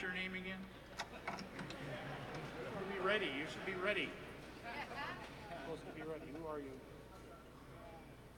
your name again? You should be ready. You should be ready. You're supposed to be ready. Who are you?